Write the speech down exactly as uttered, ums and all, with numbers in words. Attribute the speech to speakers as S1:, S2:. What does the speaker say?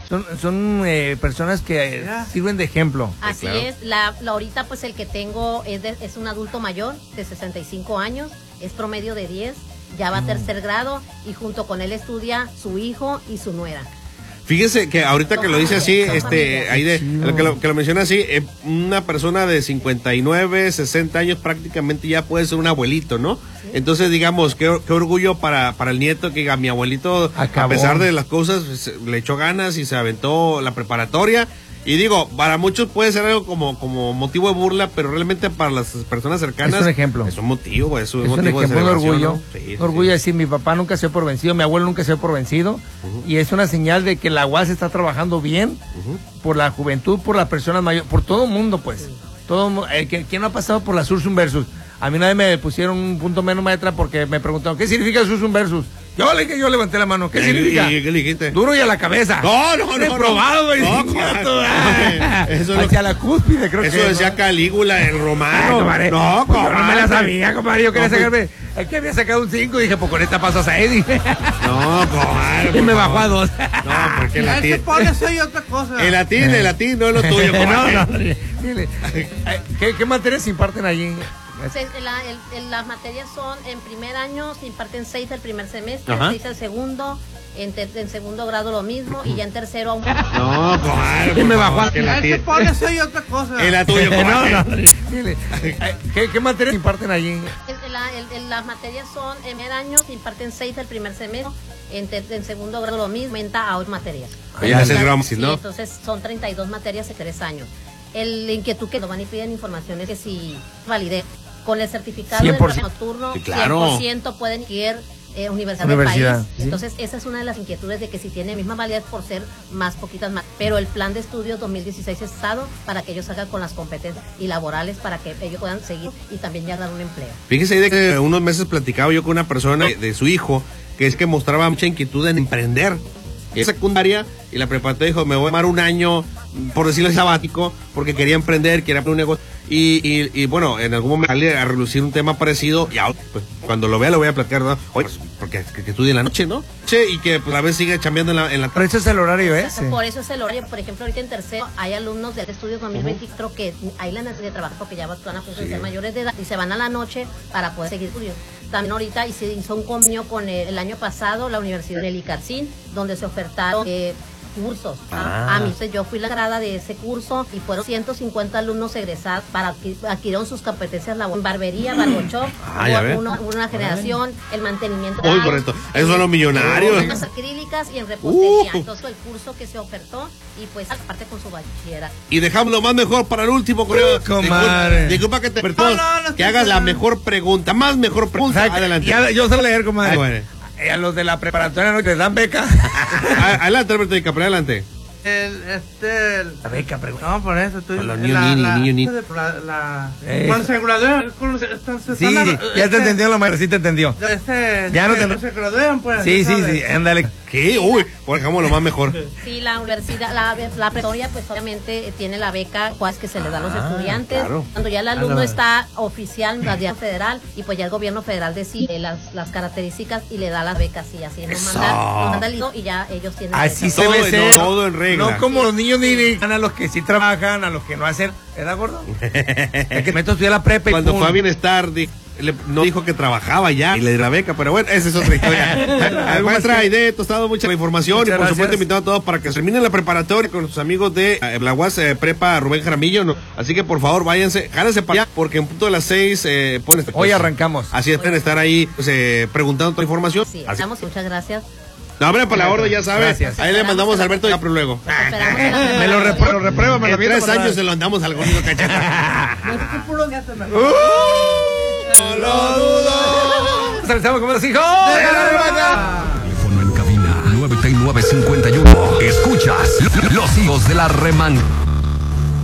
S1: Son, son eh, personas que eh, sirven de ejemplo.
S2: Así
S3: claro.
S2: es, la, la ahorita pues el que tengo es, de, es un adulto mayor de sesenta y cinco años, es promedio de diez, ya va a tercer grado y junto con él estudia su hijo y su nuera.
S3: Fíjese que ahorita que lo dice así, este, ahí de, que lo, que lo menciona así, eh, una persona de cincuenta y nueve, sesenta años prácticamente ya puede ser un abuelito, ¿no? Sí. Entonces, digamos, qué, qué orgullo para, para el nieto que diga, mi abuelito, acabó. A pesar de las cosas, pues, le echó ganas y se aventó la preparatoria. Y digo, para muchos puede ser algo como, como motivo de burla, pero realmente para las personas cercanas
S1: es un ejemplo.
S3: Es un motivo, es un,
S1: es
S3: motivo
S1: un ejemplo,
S3: de
S1: un orgullo.
S3: ¿no? Sí, sí,
S1: un orgullo
S3: sí.
S1: decir, mi papá nunca se dio por vencido, mi abuelo nunca se dio por vencido. Uh-huh. Y es una señal de que la U A S está trabajando bien uh-huh. por la juventud, por las personas mayores, por todo el mundo, pues. Sí. Todo, eh, ¿quién no ha pasado por la Sursum Versus? A mí una vez me pusieron un punto menos maestra porque me preguntaron, ¿qué significa Sursum Versus? Yo le yo levanté la mano. ¿Qué
S3: ¿Y,
S1: significa?
S3: ¿Y qué le dijiste?
S1: Duro y a la cabeza.
S3: No, no, no.
S1: He probado, güey.
S3: No, no,
S1: eso hacia la cúspide, creo
S3: eso
S1: que.
S3: Eso decía, ¿no? Calígula, el romano.
S1: No, no, no, no me la sabía, compadre. Yo quería no, sacarme. Es que había sacado un cinco y dije, pues con esta paso a seis. Dije.
S3: No, comadre.
S1: Y me bajó a dos.
S3: No, porque el latín.
S4: Se pone eso y otra cosa.
S3: El latín, el latín no es lo tuyo, comadre.
S1: No, no. Dile. ¿Qué, ¿Qué materias se imparten allí?
S2: Se, la, el, el, las materias son, en primer año se imparten seis el primer semestre,
S3: Ajá.
S2: seis el segundo, en, ter, en segundo grado lo mismo, y ya en tercero aún.
S3: No, comadre.
S1: Y me bajó a
S4: se pone eso y otra cosa.
S3: El tuyo, comadre.
S1: No, no. Dile. ¿Qué, ¿Qué materias se imparten allí?
S2: El, la, el, el, las materias son, en primer año se imparten seis el primer semestre, en, ter, en segundo grado lo mismo, aumenta a ocho materias.
S3: Ah, ya haces gramos,
S2: sí,
S3: ¿no?
S2: Entonces son treinta y dos materias de tres años. El inquietud que nos van y piden información es que si validez. Con el certificado
S1: cien por
S2: del
S1: ciento.
S2: nocturno,
S3: sí, claro.
S2: cien por ciento pueden ir eh, universidad,
S1: universidad
S2: del país.
S1: ¿sí?
S2: Entonces, esa es una de las inquietudes de que si tiene misma validez por ser más poquitas más. Pero el plan de estudios dos mil dieciséis es dado para que ellos salgan con las competencias y laborales para que ellos puedan seguir y también ya dar un empleo.
S3: Fíjese ahí de que unos meses platicaba yo con una persona de, de su hijo que es que mostraba mucha inquietud en emprender. En secundaria y la preparatoria dijo, me voy a tomar un año, por decirlo sabático, porque quería emprender, quería poner un negocio. Y, y, y bueno, en algún momento sale a relucir un tema parecido y ahora, pues, cuando lo vea lo voy a platicar, ¿no? Oye, pues, porque que, que estudie en la noche, ¿no? Che, y que pues, a veces sigue chambeando en la, en la...
S1: Pero ese es el horario ese.
S2: Por eso es el horario. Por ejemplo, ahorita en tercero hay alumnos del estudio dos mil veinticuatro uh-huh. que hay la necesidad de trabajo porque ya van a punto de ser mayores de edad y se van a la noche para poder seguir estudios. También ahorita hizo un convenio con el, el año pasado la Universidad del Icarcín, donde se ofertaron eh, cursos. Ah. A mí yo fui la grada de ese curso y fueron ciento cincuenta alumnos egresados para que adquirieron sus competencias laborales en barbería, barboshop,
S3: ah,
S2: una, una generación, el mantenimiento.
S3: Uy, por esto, esos son los millonarios.
S2: En las acrílicas y en repostería.
S3: Uh.
S2: Entonces fue el curso que se ofertó y pues aparte con su bachillerato.
S3: Y dejamos lo más mejor para el último, creo.
S1: Uh, comadre.
S3: Disculpa que te no, no, no, que hagas la mejor pregunta, más mejor pregunta. Adelante.
S1: Ya, yo sé leer, comadre.
S3: Ah, bueno.
S1: A los de la preparatoria no les dan beca.
S3: Adelante, Alberto Ica, por adelante.
S4: El, este, el,
S1: la beca, pregunta.
S4: No, por eso estoy.
S3: Por los
S4: la,
S3: niños,
S4: la,
S3: niños,
S4: la,
S3: niños.
S4: La, la, eh. Con se graduan, con los, están, se
S1: sí,
S4: están,
S1: sí, ya
S4: este,
S1: te entendió la madre, sí te entendió.
S4: Este,
S1: ya no te
S4: lo... se gradúan, pues.
S1: Sí, sí, sí, ándale.
S3: ¿Qué? Uy, pues dejamos lo más mejor.
S2: Sí, la universidad, la, la preparatoria, pues obviamente tiene la beca, pues que se le da a los
S3: ah,
S2: estudiantes.
S3: Claro.
S2: Cuando ya el alumno claro. está oficial, la vía federal, y pues ya el gobierno federal decide las, las características y le da las becas, y así nos manda, nos manda el libro y ya ellos tienen.
S1: Así se
S3: todo,
S1: ve ser,
S3: no, todo en regla.
S1: No como los niños ni a los que sí trabajan, a los que no hacen. ¿Verdad, gordo? Es que me estudié la prepa y
S3: cuando
S1: pum.
S3: fue a Bienestar di, le, no dijo que trabajaba ya y le dio la beca, pero bueno, esa es otra historia. Maestra Aide Tostado, mucha información muchas y por gracias. Supuesto invitado a todos para que terminen la preparatoria con sus amigos de eh, la U A S eh, Prepa Rubén Jaramillo, ¿no? Así que por favor váyanse, jálense para allá porque en punto de las seis eh, pueden estar,
S1: hoy pues, arrancamos.
S3: Así es, pueden estar ahí pues, eh, preguntando toda la información.
S2: Sí, estamos, muchas gracias.
S3: No, hombre, para la orden, ya sabes. Gracias. Ahí le mandamos a Alberto ya, pero luego.
S1: Me lo, repro, lo reprueba, me
S3: en
S1: lo
S3: tres años se lo andamos al gordito cachata.
S1: No lo dudo. Saludamos como los hijos de la remanga.
S5: Teléfono en cabina nueve nueve cinco uno. Escuchas Los Hijos de la Remanga.